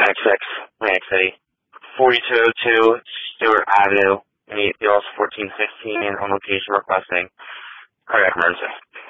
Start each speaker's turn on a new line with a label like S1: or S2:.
S1: 96, Atlantic City. 4202 Stewart Avenue, East 1416, on location requesting cardiac emergency.